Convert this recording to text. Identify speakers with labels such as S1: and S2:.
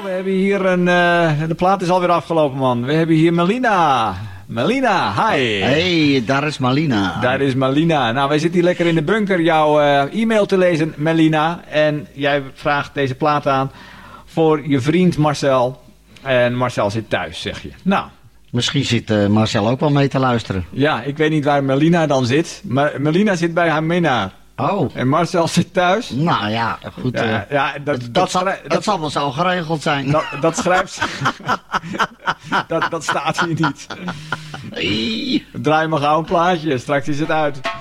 S1: we hebben hier de plaat is alweer afgelopen, man. We hebben hier Melina. Melina, hi.
S2: Hey, daar is Malina.
S1: Daar is Melina. Nou, wij zitten hier lekker in de bunker jouw e-mail te lezen, Melina. En jij vraagt deze plaat aan voor je vriend Marcel. En Marcel zit thuis, zeg je. Nou.
S2: Misschien zit Marcel ook wel mee te luisteren.
S1: Ja, ik weet niet waar Melina dan zit. Maar Melina zit bij haar minnaar.
S2: Oh.
S1: En Marcel zit thuis.
S2: Nou ja, goed. Dat zal wel zo geregeld zijn.
S1: Dat schrijft ze. dat staat hier niet.
S2: Hey.
S1: Draai maar gauw een plaatje, straks is het uit.